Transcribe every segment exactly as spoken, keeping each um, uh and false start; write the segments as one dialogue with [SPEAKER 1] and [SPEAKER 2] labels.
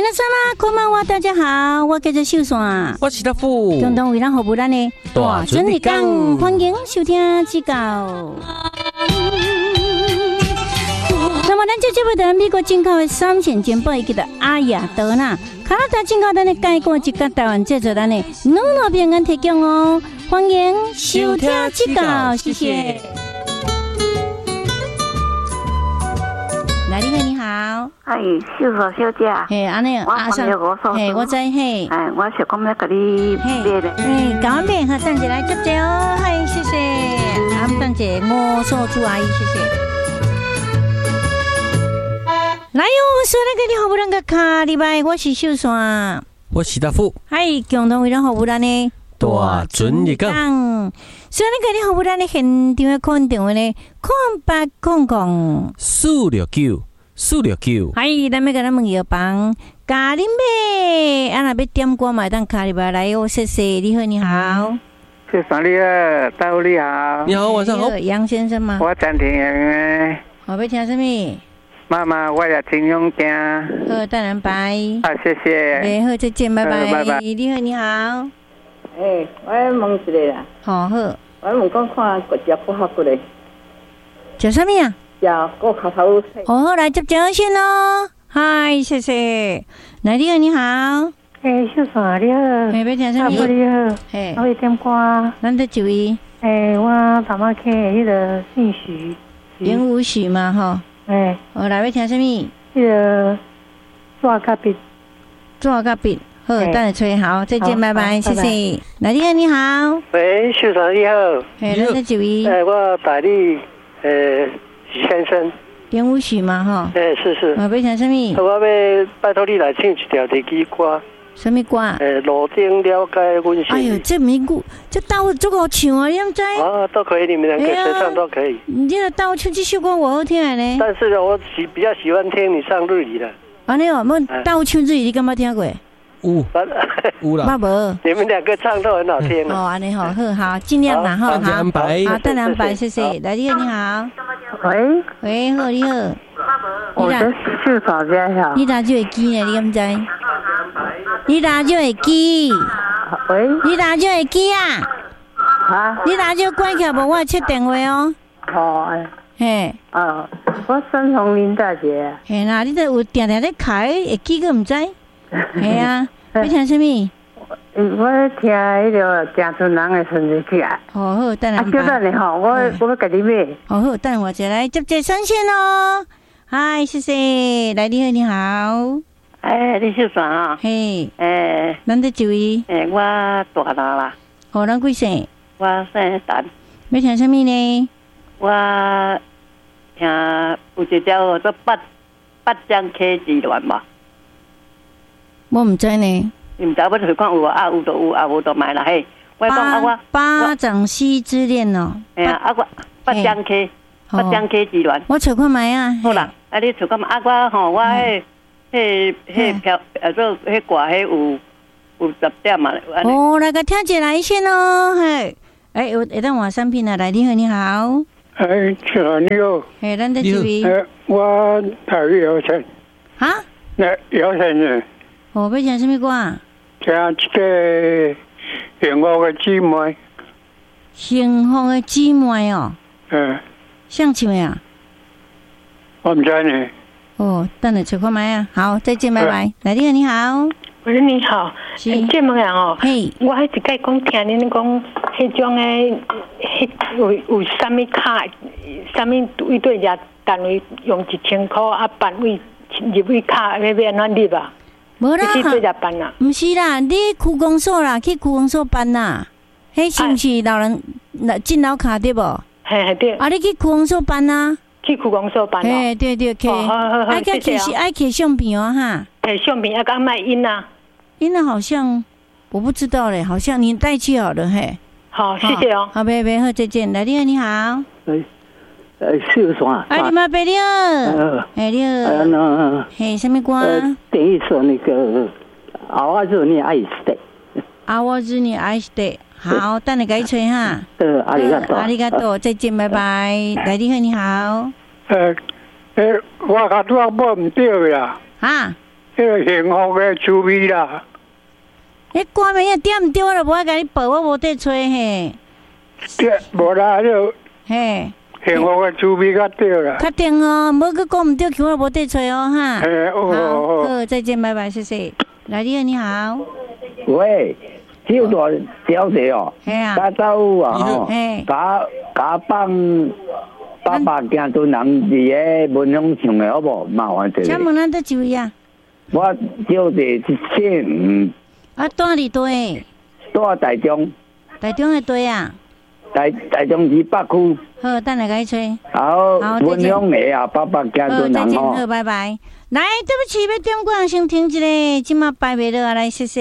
[SPEAKER 1] 皆様こんばんは，大家好，我叫做秀山，
[SPEAKER 2] 我是大富，
[SPEAKER 1] 共同为咱服务咱的
[SPEAKER 2] 大准日讲，
[SPEAKER 1] 欢迎收听指教。那么，咱这节目的美国进口的三线煎包，叫做阿雅德纳，加拿大进口咱的介果一甲台湾制作咱的两路平安提供哦，欢迎收听指教，谢谢。来，你好，你好。
[SPEAKER 3] 哎，秀嫂小姐。
[SPEAKER 1] 嘿，安尼，
[SPEAKER 3] 我朋友我说。
[SPEAKER 1] 嘿，我知嘿。
[SPEAKER 3] 哎，我是讲要给你买的。
[SPEAKER 1] 嘿，搞完买，好，等下来接接哦，嗨，谢谢。啊，等下我送朱阿姨，谢谢。来哟，说那个你好不人个卡礼拜，我是秀山，
[SPEAKER 2] 我是大富，
[SPEAKER 1] 嗨，共同为咱服务咱呢。
[SPEAKER 2] 大准日讲，
[SPEAKER 1] 所以那个你好不咱的现场的空电话呢，空八空空
[SPEAKER 2] 四六九四六九。
[SPEAKER 1] 嗨，咱要跟咱问药房，咖喱妹，啊那要点歌嘛，当卡礼拜来哟，谢谢，你好，你好。
[SPEAKER 4] 秀山你好，大夫你好。
[SPEAKER 2] 你好，晚上好。
[SPEAKER 1] 杨先生吗？
[SPEAKER 4] 我暂停诶。
[SPEAKER 1] 我要听什么？
[SPEAKER 4] 妈妈，我也真勇敢。
[SPEAKER 1] 好，当然拜。
[SPEAKER 4] 好，谢谢。
[SPEAKER 1] 哎，好，再见，拜拜。
[SPEAKER 4] 拜拜。
[SPEAKER 1] 你好，你好。
[SPEAKER 3] 哎，我问一个啦。
[SPEAKER 1] 好好。
[SPEAKER 3] 我问讲看国家不好过嘞。
[SPEAKER 1] 叫什么呀？
[SPEAKER 3] 叫国考头。
[SPEAKER 1] 哦，来接电话先咯。嗨，谢谢。来，你好，你好。
[SPEAKER 5] 哎，秀山你好。
[SPEAKER 1] 哎，要听什么？
[SPEAKER 5] 大夫你好。
[SPEAKER 1] 嘿。
[SPEAKER 5] 我会点歌。
[SPEAKER 1] 咱得注意。
[SPEAKER 5] 哎，我头马去迄个姓徐。
[SPEAKER 1] 林武许嘛，吼。
[SPEAKER 5] 哎。
[SPEAKER 1] 哦，来要听什么？
[SPEAKER 5] 迄个抓甲笔。
[SPEAKER 1] 抓甲笔。好，等下吹好，再见，拜拜，谢谢。来，你好，你好。
[SPEAKER 4] 喂，秀山你好。
[SPEAKER 1] 嘿，咱得注意。
[SPEAKER 4] 哎，我打你，呃，许先生。
[SPEAKER 1] 林武许嘛，吼。
[SPEAKER 4] 哎，是是。
[SPEAKER 1] 我要听什么？
[SPEAKER 4] 我要拜托你来唱一条地基歌。
[SPEAKER 1] 什么歌？
[SPEAKER 4] 呃，路顶了解阮心。
[SPEAKER 1] 哎呦，这名歌，这倒足好唱啊，你唔知？
[SPEAKER 4] 啊，都可以，你们两个谁唱都可以。
[SPEAKER 1] 你这个倒唱这首歌我好听的呢。
[SPEAKER 4] 但是呢，我喜比较喜欢听你唱日语的。
[SPEAKER 1] 安尼哦，我倒唱日语，你敢捌听过？
[SPEAKER 2] 有，有啦。
[SPEAKER 1] 无。
[SPEAKER 4] 你们两个唱都很好听。
[SPEAKER 1] 哦，安尼好，好好，尽量啦，好好。
[SPEAKER 2] 安排。
[SPEAKER 1] 好，等安排，谢谢。来，你好，你好。
[SPEAKER 3] 喂。
[SPEAKER 1] 喂，好，你好。
[SPEAKER 3] 我是秀嫂家好。
[SPEAKER 1] 你哪就会记呢？你敢知？你哪就会记？
[SPEAKER 3] 喂。
[SPEAKER 1] 你哪就会记啊？
[SPEAKER 3] 啊？
[SPEAKER 1] 你哪就关起无？我切电话哦。
[SPEAKER 3] 哦。
[SPEAKER 1] 嘿。
[SPEAKER 3] 哦，我孙红林大姐。
[SPEAKER 1] 嘿啦，你这有定定咧开，会记个唔知？系啊，要听什么？
[SPEAKER 3] 我听迄个郑春人的顺序曲啊。
[SPEAKER 1] 好好，等下。
[SPEAKER 3] 啊，叫等你吼，我我要给你买。
[SPEAKER 1] 好好，等我再来接接上线哦。嗨，谢谢，来，你好，你好。
[SPEAKER 3] 哎，你秀山啊？
[SPEAKER 1] 嘿。
[SPEAKER 3] 诶。
[SPEAKER 1] 咱得注意。
[SPEAKER 3] 诶，我大人啦。
[SPEAKER 1] 好，咱几岁？
[SPEAKER 3] 我姓陈。
[SPEAKER 1] 要听什么呢？
[SPEAKER 3] 我听有一条叫做八八江 K 之恋嘛。
[SPEAKER 1] 我唔知呢。
[SPEAKER 3] 你唔知我就看有啊，有就有啊，无就买啦嘿。我讲啊，我
[SPEAKER 1] 巴掌溪之恋哦。
[SPEAKER 3] 哎呀，啊我八江 K， 八江 K 之恋。
[SPEAKER 1] 我找看买啊。
[SPEAKER 3] 好啦，啊你找看嘛？啊我吼，我迄迄迄票，啊做迄挂迄有有十点嘛。
[SPEAKER 1] 哦，来个听一来先哦，嘿。哎，有会当换产品啊？来，你好，你好。
[SPEAKER 4] 哎，小你好。
[SPEAKER 1] 嘿，咱得注意。
[SPEAKER 4] 哎，我台语姚晨。
[SPEAKER 1] 哈？
[SPEAKER 4] 那姚晨呢？
[SPEAKER 1] 哦，要听什么歌啊？
[SPEAKER 4] 听一个幸福的姊妹。
[SPEAKER 1] 幸福的姊妹哦。
[SPEAKER 4] 嗯。
[SPEAKER 1] 像唱呀？
[SPEAKER 4] 我唔知呢。
[SPEAKER 1] 哦，等下找看买啊。好，再见，拜拜。来，你好，你好。
[SPEAKER 5] 喂，你好。
[SPEAKER 1] 是。
[SPEAKER 5] 这么样哦？
[SPEAKER 1] 嘿。
[SPEAKER 5] 我迄一届讲听恁讲，迄种诶，迄有有啥物卡，啥物位对家单位用一千块啊办位入位卡，要要安怎入啊？
[SPEAKER 1] 无啦，
[SPEAKER 5] 去对家办啦。
[SPEAKER 1] 唔是啦，你区公所啦，去区公所办啦。迄是毋是老人进老卡对无？
[SPEAKER 5] 嘿嘿对。
[SPEAKER 1] 啊，你去区公所办啊？
[SPEAKER 5] 去区公所办哦。
[SPEAKER 1] 嘿，对对，去。
[SPEAKER 5] 好好好，
[SPEAKER 1] 爱摕是爱摕相片哦哈。
[SPEAKER 5] 摕相片啊，敢卖印啊？
[SPEAKER 1] 印啊，好像我不知道嘞，好像你带去好了嘿。
[SPEAKER 5] 好，谢谢哦。
[SPEAKER 1] 好，别别好，再见。来，你好，你好。
[SPEAKER 4] 哎，呃，秀山。
[SPEAKER 1] 哎，你妈伯你好。哎，你好。
[SPEAKER 4] 嗯嗯。
[SPEAKER 1] 嘿，什么歌？
[SPEAKER 4] 等于说那个阿瓦日你爱死。
[SPEAKER 1] 阿瓦日你爱死。好，等你改吹哈。
[SPEAKER 4] 呃，阿里嘎多。
[SPEAKER 1] 阿里嘎多，再见，拜拜。来，你好，你好。
[SPEAKER 4] 呃，呃，我卡拄啊买唔对啦。
[SPEAKER 1] 啊？
[SPEAKER 4] 迄个幸福的滋味啦。
[SPEAKER 1] 迄歌名也点毋对，我就无爱甲你报，我无得吹嘿。
[SPEAKER 4] 对，无啦，就
[SPEAKER 1] 嘿。
[SPEAKER 4] 幸福的滋味较对啦。
[SPEAKER 1] 确定哦，无去讲毋对，去我无得吹哦哈。
[SPEAKER 4] 嘿，哦
[SPEAKER 1] 好，好，再见，拜拜，谢谢。来，你好，你好。
[SPEAKER 6] 喂，小大小姐哦，甲走有啊吼，甲甲放爸爸行屯人伫个文雄唱的好无？麻烦一下。
[SPEAKER 1] 请问咱倒一位啊？
[SPEAKER 6] 我小姐是姓吴。
[SPEAKER 1] 啊，住伫倒诶？
[SPEAKER 6] 住台中。
[SPEAKER 1] 台中的地啊？
[SPEAKER 6] 台台中市北区。
[SPEAKER 1] 好，等下甲你吹。
[SPEAKER 6] 好，文雄的啊，爸爸行屯人吼。
[SPEAKER 1] 好，拜拜。来，对不起，要点歌，先听一个，今麦摆袂落，来，谢谢。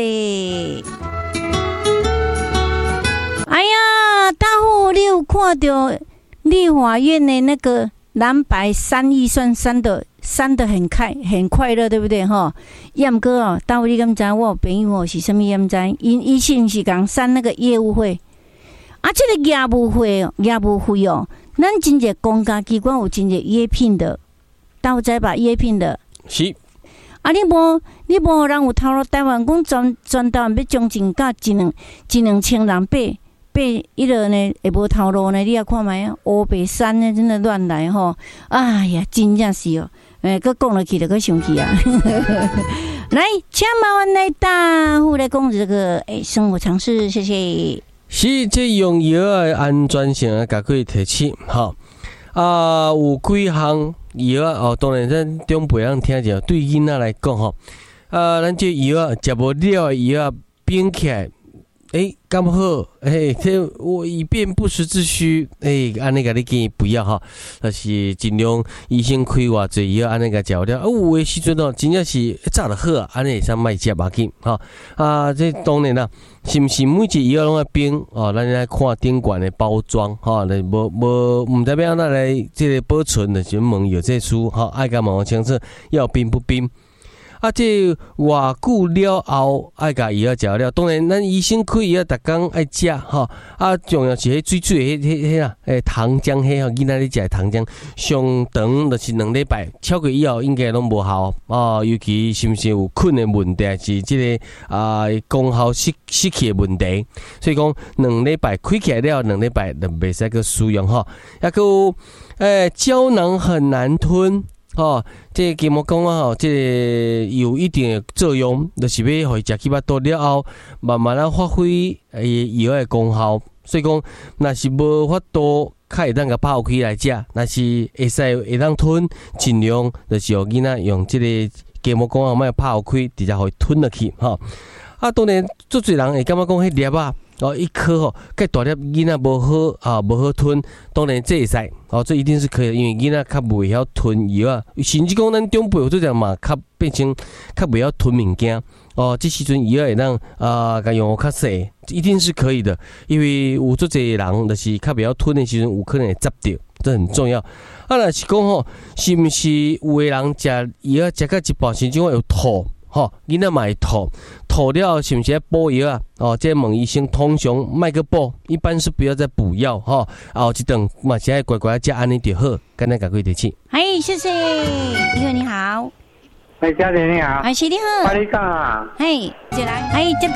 [SPEAKER 1] 哎呀，大户，你有看到立法院的那个蓝白三预算删的删的很快很快乐，对不对哈？燕哥哦，大户你敢知我有朋友哦是什么验知？因伊是毋是讲删那个业务费？啊，这个业务费哦，业务费哦，咱真侪公家机关有真侪约聘的，大户知吧？约聘的。
[SPEAKER 2] 是，
[SPEAKER 1] 啊！你无你无互人有头路，台湾讲全全台湾要将近甲一两一两千人爬爬一落呢，会无头路呢？你也看卖啊，乌白山呢，真的乱来吼！哎呀，真正是哦，诶，佮讲落去就佮生气啊！来，请麻烦来大户来讲这个诶生活常识，谢谢。
[SPEAKER 2] 是，这用药的安全性啊，甲佢提起吼。啊，有几项药啊，哦，当然咱长辈人听者，对囡仔来讲吼，啊，咱这药啊，食无了的药啊，冰起来，诶，刚好，诶，这我以便不时之需，诶，安尼甲你建议不要哈，但是尽量医生开偌济药，安尼甲食了，啊，有诶时阵哦，真正是早就好啊，安尼会使卖食要紧哈，啊，这当然啦。是毋是每一药拢爱冰哦？咱来看顶管的包装哈，来无无毋代表安那来即个保存的，就问有这书哈，爱甲问清楚要冰不冰。啊，这偌久了后爱甲药食了，当然咱医生开药逐工爱食哈。啊，重要是迄水水迄迄迄啦，诶糖浆迄吼，囡仔咧食糖浆上长就是两礼拜，超过以后应该拢无效啊。尤其是毋是有困的问题，是即个啊功效失失去的问题。所以讲两礼拜开起来了，两礼拜就袂使去使用吼。抑个有诶胶囊很难吞。哦，这筋膜讲啊，吼，这有一定的作用，就是要互伊食起巴肚了后，慢慢啊发挥伊药的功效。所以讲，若是无法度，较会当甲泡开来食，若是会使会当吞，尽量就是互囡仔用这个筋膜讲啊，莫泡开，直接互伊吞落去，吼。啊，当然，足侪人会感觉讲迄粒啊。哦，一颗吼，介大粒囡仔无好啊，无好吞，当然这会使哦，这一定是可以，因为囡仔较袂晓吞药啊，甚至讲咱长辈有做阵嘛，较变成较袂晓吞物件哦，这时阵药会当啊，甲用较细，一定是可以的，因为有做侪人就是较袂晓吞的时阵，有可能会zap到，这很重要。啊，若是讲吼，是毋是有的人食药食到一半，甚至讲有吐？吼，囡仔嘛会吐，吐了是毋是要补药啊？哦，这问医生，通常莫个补，一般是不要再补药吼。啊，后一顿嘛是爱乖乖食安尼就好，干那赶快提起。
[SPEAKER 1] 嗨，谢谢，你好，你好。
[SPEAKER 4] 哎，小姐你好。
[SPEAKER 1] 哎，是你好。
[SPEAKER 4] 我你讲啊。
[SPEAKER 1] 嘿，进来，哎，接。